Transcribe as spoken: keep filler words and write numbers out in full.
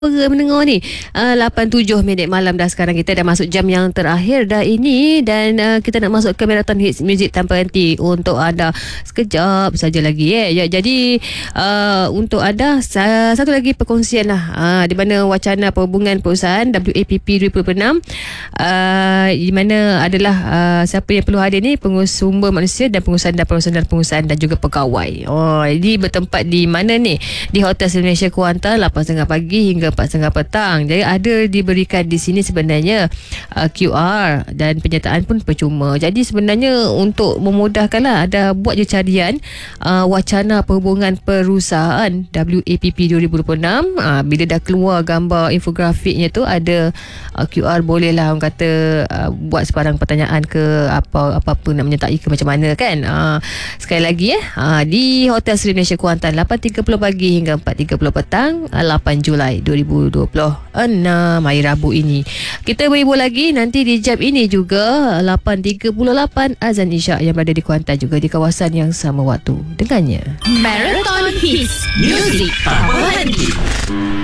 mendengar ni uh, lapan tujuh minit malam dah sekarang. Kita dah masuk jam yang terakhir dah ini. Dan uh, kita nak masuk ke Marathon Hits Music tanpa henti untuk anda sekejap saja lagi eh. Ya, jadi uh, untuk anda uh, satu lagi perkongsian lah uh, di mana wacana perhubungan perusahaan W A P P dua ribu enam uh, di mana adalah uh, siapa yang perlu hadir ni, pengurusan sumber manusia dan pengurusan dan pengurusan dan pengurusan dan juga pegawai. Oh, ini bertempat di mana ni? Di Hotel Malaysia Kuantan lapan tiga puluh pagi hingga empat tiga puluh petang. Jadi ada diberikan di sini sebenarnya uh, Q R dan penyertaan pun percuma. Jadi sebenarnya untuk memudahkanlah, ada buat je carian uh, wacana perhubungan perusahaan W A P P dua ribu dua puluh enam. Uh, bila dah keluar gambar infografiknya tu ada uh, Q R, boleh lah orang kata uh, buat sebarang pertanyaan ke apa apa-apa nak menyertai ke macam mana kan. Uh, sekali lagi eh uh, di Hotel Sri Malaysia Kuantan lapan tiga puluh pagi hingga empat tiga puluh petang, uh, lapan Julai dua ribu dua puluh enam, hari Rabu ini. Kita berhibur lagi nanti di jam ini juga lapan tiga puluh lapan azan Isyak yang berada di Kuantan juga di kawasan yang sama waktu dengannya. Marathon Hits Music tak berhenti.